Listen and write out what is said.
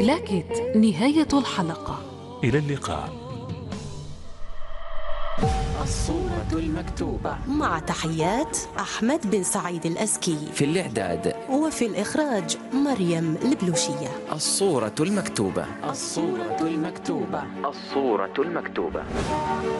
لاكت نهاية الحلقة. إلى اللقاء. الصورة المكتوبة، مع تحيات أحمد بن سعيد الأزكي. في الإعداد وفي الإخراج مريم البلوشية. الصورة المكتوبة. الصورة المكتوبة. الصورة المكتوبة.